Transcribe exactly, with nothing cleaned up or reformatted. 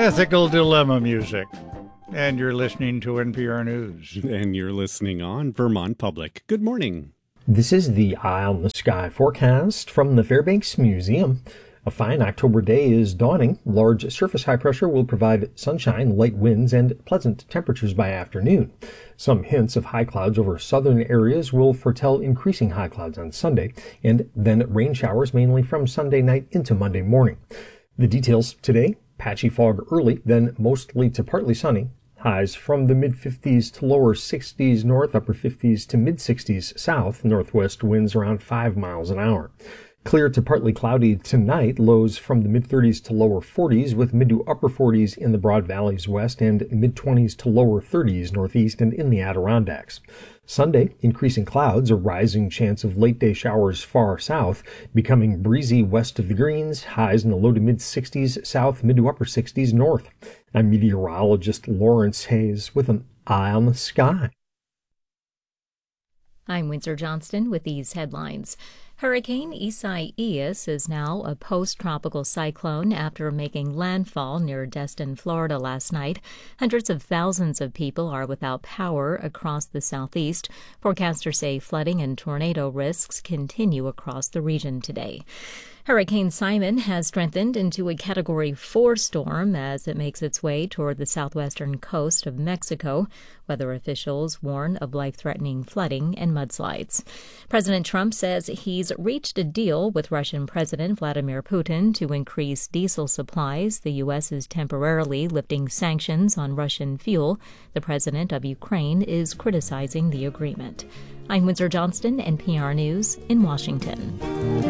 Ethical Dilemma music. And you're listening to N P R News. And you're listening on Vermont Public. Good morning. This is the Eye on the Sky forecast from the Fairbanks Museum. A fine October day is dawning. Large surface high pressure will provide sunshine, light winds, and pleasant temperatures by afternoon. Some hints of high clouds over southern areas will foretell increasing high clouds on Sunday, and then rain showers mainly from Sunday night into Monday morning. The details today: patchy fog early, then mostly to partly sunny. Highs from the mid-fifties to lower sixties north, upper fifties to mid-sixties south, northwest winds around five miles an hour. Clear to partly cloudy tonight, lows from the mid-thirties to lower forties, with mid to upper forties in the Broad Valleys west and mid-twenties to lower thirties northeast and in the Adirondacks. Sunday, increasing clouds, a rising chance of late-day showers far south, becoming breezy west of the Greens, highs in the low to mid-sixties south, mid to upper sixties north. I'm meteorologist Lawrence Hayes with an Eye on the Sky. I'm Windsor Johnston with these headlines. Hurricane Isaias is now a post-tropical cyclone after making landfall near Destin, Florida last night. Hundreds of thousands of people are without power across the southeast. Forecasters say flooding and tornado risks continue across the region today. Hurricane Simon has strengthened into a Category four storm as it makes its way toward the southwestern coast of Mexico. Weather officials warn of life-threatening flooding and mudslides. President Trump says he's reached a deal with Russian President Vladimir Putin to increase diesel supplies. The U S is temporarily lifting sanctions on Russian fuel. The president of Ukraine is criticizing the agreement. I'm Windsor Johnston, N P R News in Washington.